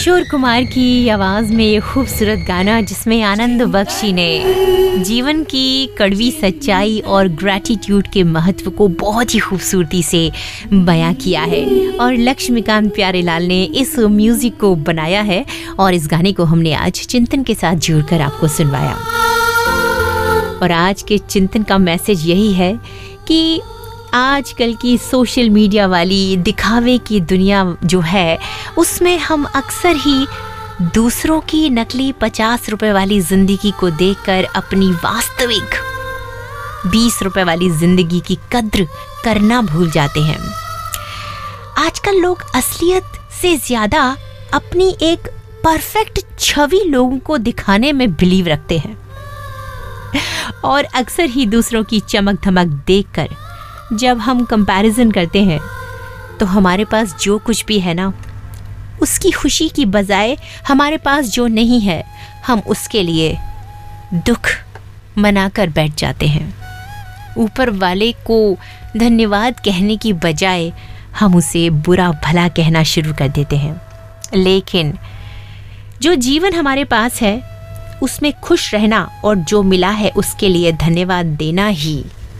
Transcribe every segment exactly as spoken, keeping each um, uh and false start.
किशोर कुमार की आवाज़ में ये खूबसूरत गाना जिसमें आनंद बख्शी ने जीवन की कड़वी सच्चाई और ग्रैटिट्यूड के महत्व को बहुत ही खूबसूरती से बयां किया है और लक्ष्मीकांत प्यारेलाल ने इस म्यूज़िक को बनाया है और इस गाने को हमने आज चिंतन के साथ जोड़कर आपको सुनवाया। और आज के चिंतन का मैसेज यही है कि आजकल की सोशल मीडिया वाली दिखावे की दुनिया जो है उसमें हम अक्सर ही दूसरों की नकली पचास रुपए वाली ज़िंदगी को देखकर अपनी वास्तविक बीस रुपए वाली ज़िंदगी की कद्र करना भूल जाते हैं। आजकल लोग असलियत से ज़्यादा अपनी एक परफेक्ट छवि लोगों को दिखाने में बिलीव रखते हैं और अक्सर ही दूसरों की चमक धमक देखकर जब हम कंपैरिजन करते हैं तो हमारे पास जो कुछ भी है ना उसकी खुशी की बजाय हमारे पास जो नहीं है हम उसके लिए दुख मनाकर बैठ जाते हैं। ऊपर वाले को धन्यवाद कहने की बजाय हम उसे बुरा भला कहना शुरू कर देते हैं। लेकिन जो जीवन हमारे पास है उसमें खुश रहना और जो मिला है उसके लिए धन्यवाद देना ही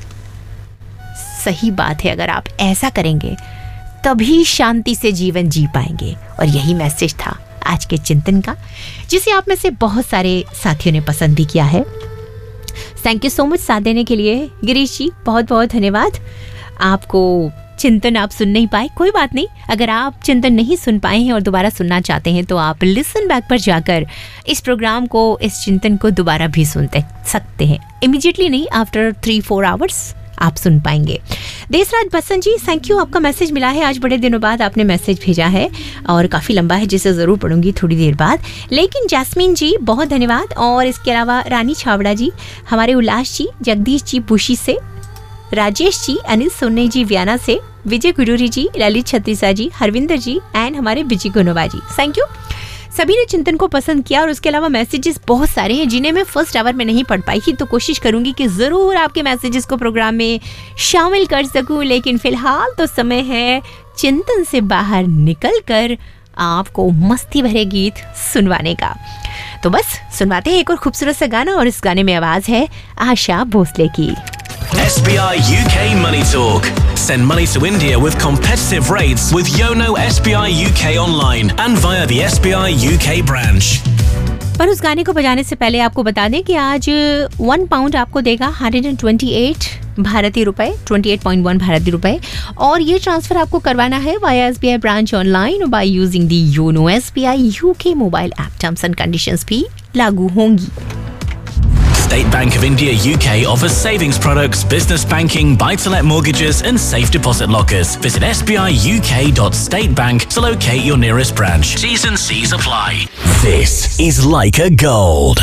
सही बात है। अगर आप ऐसा करेंगे तभी शांति से जीवन जी पाएंगे। और यही मैसेज था आज के चिंतन का, जिसे आप में से बहुत सारे साथियों ने पसंद भी किया है। थैंक यू सो मच साथ देने के लिए गिरीश जी, बहुत बहुत धन्यवाद। आपको चिंतन आप सुन नहीं पाए, कोई बात नहीं। अगर आप चिंतन नहीं सुन पाए हैं और दोबारा सुनना चाहते हैं तो आप लिसन बैक पर जाकर इस प्रोग्राम को, इस चिंतन को दोबारा भी सुनते सकते हैं। इमीडिएटली नहीं, आफ्टर थ्री फोर आवर्स आप सुन पाएंगे। देशराज बसंत जी, थैंक यू, आपका मैसेज मिला है। आज बड़े दिनों बाद आपने मैसेज भेजा है और काफ़ी लंबा है जिसे ज़रूर पढ़ूंगी थोड़ी देर बाद। लेकिन जैस्मीन जी बहुत धन्यवाद। और इसके अलावा रानी छावड़ा जी, हमारे उल्लास जी, जगदीश जी बुशी से, राजेश जी, अनिल सोने जी वियाना से, विजय गुरूरी जी, ललित छत्तीसा जी, हरविंदर जी एंड हमारे विजय गुनोबा जी, थैंक यू। सभी ने चिंतन को पसंद किया और उसके अलावा मैसेजेस बहुत सारे हैं जिन्हें मैं फर्स्ट आवर में नहीं पढ़ पाई थी, तो कोशिश करूंगी कि ज़रूर आपके मैसेजेस को प्रोग्राम में शामिल कर सकूं। लेकिन फ़िलहाल तो समय है चिंतन से बाहर निकलकर आपको मस्ती भरे गीत सुनवाने का। तो बस सुनवाते हैं एक और खूबसूरत सा गाना और इस गाने में आवाज़ है आशा भोसले की। S B I U K Money Talk. Send money to India with competitive rates with Yono S B I U K online and via the S B I U K branch. पर उस गाने को बजाने से पहले आपको बता दें कि आज वन पाउंड आपको देगा एक सौ अट्ठाईस भारतीय रुपए, अट्ठाईस पॉइंट वन भारतीय रुपए। और ये ट्रांसफर आपको करवाना है via S B I branch online by using the YONO S B I U K mobile app. Terms and conditions भी लागू होंगी। State Bank of India U K offers savings products, business banking, buy-to-let mortgages and safe deposit lockers. Visit s b i u k dot state bank to locate your nearest branch. T's and C's apply. This is Leica Gold.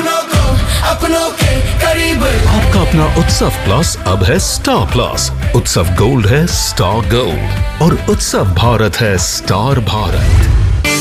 आपका अपना उत्सव plus अब है star plus. उत्सव gold है star gold और उत्सव भारत है स्टार भारत।